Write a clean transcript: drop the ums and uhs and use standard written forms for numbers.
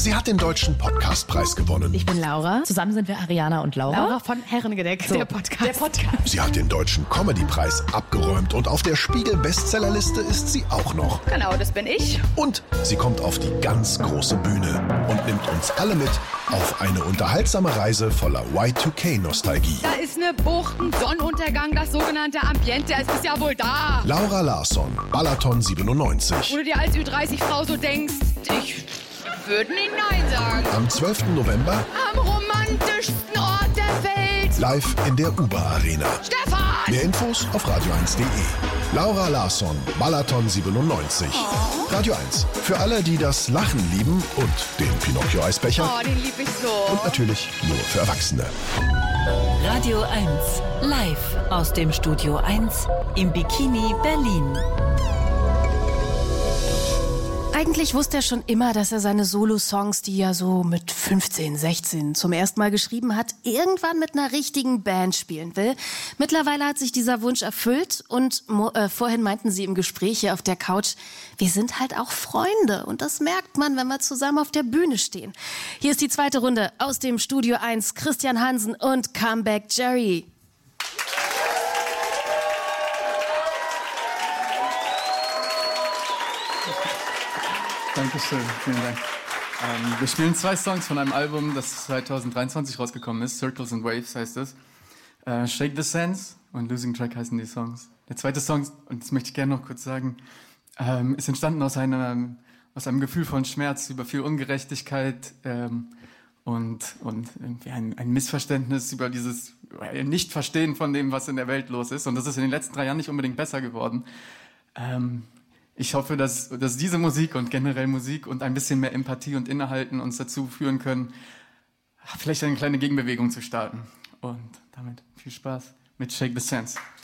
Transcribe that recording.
Sie hat den Deutschen Podcastpreis gewonnen. Ich bin Laura. Zusammen sind wir Ariana und Laura. Laura von Herrengedeck, So, der Podcast. Der Podcast. Sie hat den Deutschen Comedy-Preis abgeräumt und auf der Spiegel-Bestsellerliste ist sie auch noch. Genau, das bin ich. Und sie kommt auf die ganz große Bühne und nimmt uns alle mit auf eine unterhaltsame Reise voller Y2K-Nostalgie. Da ist eine Bucht, ein Sonnenuntergang, das sogenannte Ambiente. Es ist ja wohl da. Laura Larsson, Balaton 97. Wo du dir als Ü30-Frau so denkst, ich würde nicht Nein sagen. Am 12. November Am romantischsten Ort der Welt. live in der Uber-Arena. Stefan! Mehr Infos auf radio1.de. Laura Larsson, Balaton 97. Radio 1. Für alle, die das Lachen lieben und den Pinocchio-Eisbecher. Oh, den lieb ich so. Und natürlich nur für Erwachsene. Radio 1, live aus dem Studio 1 im Bikini Berlin. Eigentlich wusste er schon immer, dass er seine Solo-Songs, die er so mit 15, 16 zum ersten Mal geschrieben hat, irgendwann mit einer richtigen Band spielen will. Mittlerweile hat sich dieser Wunsch erfüllt und vorhin meinten sie im Gespräch hier auf der Couch, wir sind halt auch Freunde und das merkt man, wenn wir zusammen auf der Bühne stehen. Hier ist die zweite Runde aus dem Studio 1, Christian Hansen und Comeback Jerry. Dankeschön, vielen Dank. Wir spielen 2 Songs von einem Album, das 2023 rausgekommen ist. Circles and Waves heißt es. Shake the Sense und Losing Track heißen die Songs. Der zweite Song, und das möchte ich gerne noch kurz sagen, ist entstanden aus einem Gefühl von Schmerz über viel Ungerechtigkeit und irgendwie ein Missverständnis über dieses Nicht-Verstehen von dem, was in der Welt los ist. Und das ist in den letzten 3 Jahren nicht unbedingt besser geworden. Ich hoffe, dass diese Musik und generell Musik und ein bisschen mehr Empathie und Innehalten uns dazu führen können, vielleicht eine kleine Gegenbewegung zu starten. Und damit viel Spaß mit Shake the Sense.